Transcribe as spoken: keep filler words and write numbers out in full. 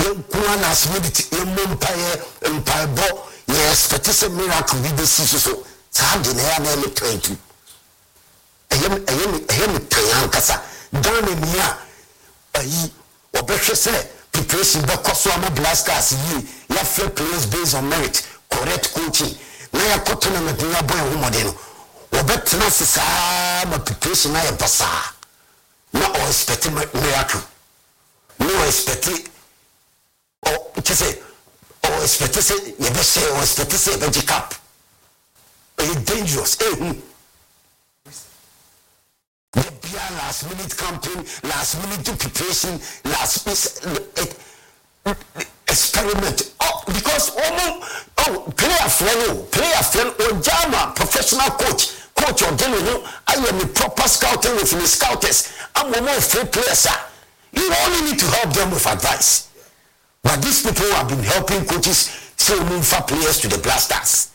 Kuan last minute, a empire, empire bo, yes, but it's a miracle with the so. Saturday, I nearly twenty. I am a young Tayankasa, down in here. I or better say, preparation for Koswama Blasters, ye, your fair players based on merit, correct coaching. Now I got to know that you are born model. Or better not say, my preparation, I am Passa. No expecting miracle. No expecting. Oh, it is a. Oh, expecting say, you best say, or expecting say, veggie cup. It's dangerous. Eh? The last minute campaign, last minute preparation, last minute experiment. Oh, because oh, oh, player friend, player friend, or Jama, professional coach, coach or general, I am a proper scouting with the scouters. I'm a more free player, sir. You only need to help them with advice. But these people have been helping coaches sell move for players to the Blasters.